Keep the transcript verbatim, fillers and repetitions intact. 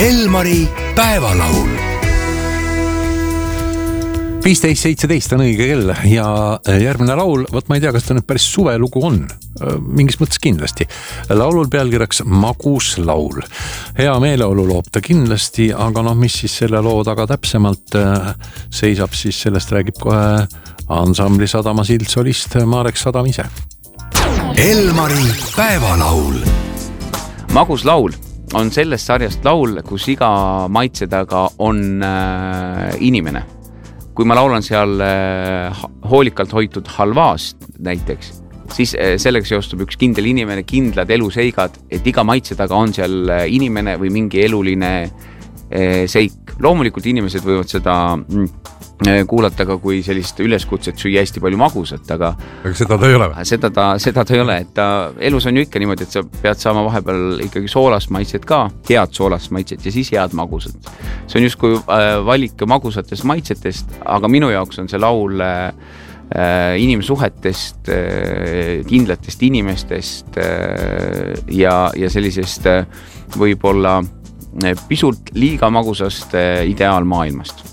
Elmari päevalaul. viisteist seitseteist on õige kell ja järgmine laul, võt ma ei tea, kas ta nüüd päris suvelugu on. Mingis mõttes kindlasti. Laulul pealkirjaks Magus laul. Hea meeleolu loob ta kindlasti, aga noh, mis siis selle loo taga täpsemalt seisab, siis sellest räägib kohe ansambli Sadama Sild solist Marek Sadam ise. Elmari päevalaul. Magus laul on sellest sarjast laul, kus iga maitse taga on äh, inimene. Kui ma laulan seal äh, hoolikalt hoitud halvaast näiteks, siis äh, sellega seostub üks kindel inimene, kindlad eluseigad, et iga maitse taga on seal inimene või mingi eluline äh, seik. Loomulikult inimesed võivad seda mm, kuulata ka kui sellist üleskutset süüa hästi palju magusat, aga, aga seda ta ei ole. Seda ta, seda ta ei ole, et ta, elus on ju ikka niimoodi, et sa pead saama vahepeal ikkagi soolast maitset ka, head soolast maitset ja siis head magusat. See on just kui äh, valik magusatest maitsetest, aga minu jaoks on see laul äh, inimsuhetest, äh, kindlatest inimestest äh, ja, ja sellisest äh, võib-olla äh, pisut liiga magusast äh, ideaalmaailmast.